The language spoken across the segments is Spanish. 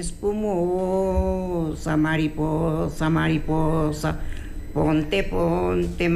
espumosa, mariposa, mariposa, ponte, ponte,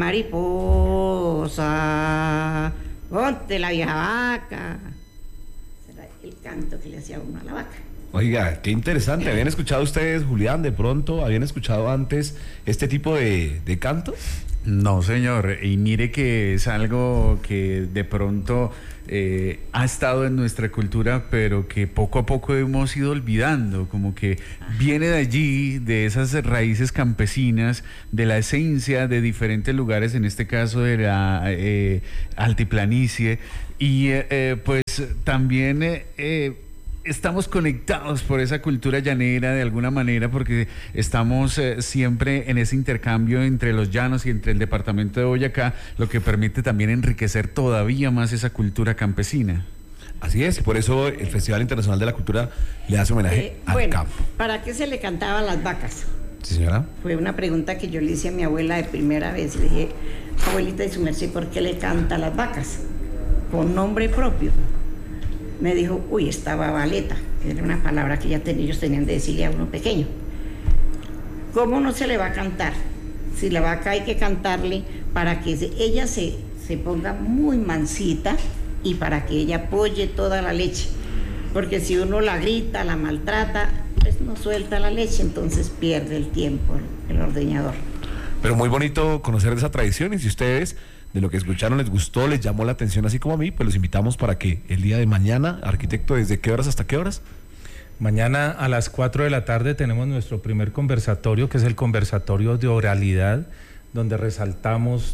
mariposa, ponte la vieja vaca. Será el canto que le hacía uno a la vaca. Oiga, qué interesante. ¿Habían escuchado ustedes, Julián, de pronto? ¿Habían escuchado antes este tipo de canto? No, señor, y mire que es algo que de pronto ha estado en nuestra cultura, pero que poco a poco hemos ido olvidando, como que viene de allí, de esas raíces campesinas, de la esencia de diferentes lugares, en este caso de la altiplanicie, y pues también estamos conectados por esa cultura llanera de alguna manera, porque estamos siempre en ese intercambio entre los llanos y entre el departamento de Boyacá, lo que permite también enriquecer todavía más esa cultura campesina. Así es, y por eso el Festival Internacional de la Cultura le hace homenaje al campo. ¿Para qué se le cantaban las vacas? Sí, señora. Fue una pregunta que yo le hice a mi abuela de primera vez. Le dije, abuelita de su merced, ¿por qué le canta a las vacas? Con nombre propio. Me dijo, uy, esta babaleta, que era una palabra que ellos tenían de decirle a uno pequeño. ¿Cómo no se le va a cantar? Si la vaca hay que cantarle para que ella se ponga muy mansita y para que ella apoye toda la leche. Porque si uno la grita, la maltrata, pues no suelta la leche, entonces pierde el tiempo el ordeñador. Pero muy bonito conocer de esa tradición, y si ustedes de lo que escucharon les gustó, les llamó la atención así como a mí, pues los invitamos para que el día de mañana, arquitecto, ¿desde qué horas hasta qué horas? Mañana a las 4 de la tarde tenemos nuestro primer conversatorio, que es el conversatorio de oralidad, donde resaltamos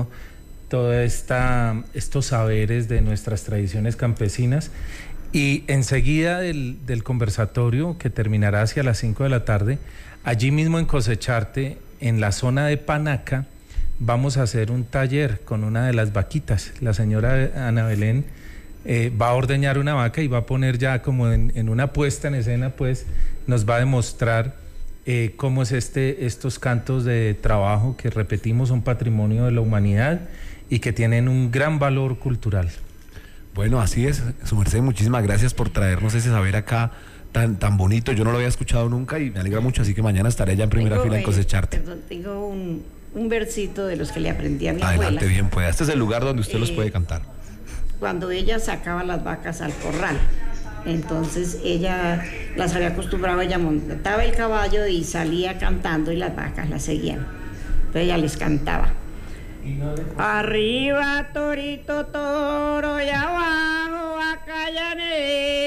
estos saberes de nuestras tradiciones campesinas. Y enseguida del conversatorio, que terminará hacia las 5 de la tarde, allí mismo en Cosecharte, en la zona de Panaca, vamos a hacer un taller con una de las vaquitas. La señora Ana Belén va a ordeñar una vaca y va a poner ya como en una puesta en escena, pues nos va a demostrar cómo es estos cantos de trabajo que, repetimos, son patrimonio de la humanidad y que tienen un gran valor cultural. Bueno, así es, su merced, muchísimas gracias por traernos ese saber acá tan bonito. Yo no lo había escuchado nunca y me alegra mucho, así que mañana estaré ya en primera fila en Cosecharte. Perdón, tengo un versito de los que le aprendí a mi abuela. Adelante, bien pueda. Este es el lugar donde usted los puede cantar. Cuando ella sacaba las vacas al corral, entonces ella las había acostumbrado, ella montaba el caballo y salía cantando y las vacas la seguían. Entonces ella les cantaba. Arriba torito toro y abajo vaca llanera.